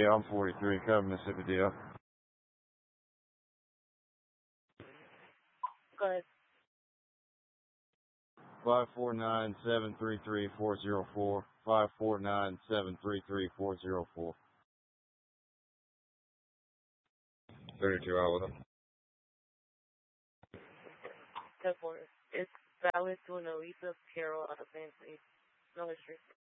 Yeah, I'm 43, Cover, Mississippi deal. Go ahead. 549-733-404. 549-733-404. 32 out with them. 10-4. It's valid to an Elisa Carroll out of Fancy. No history.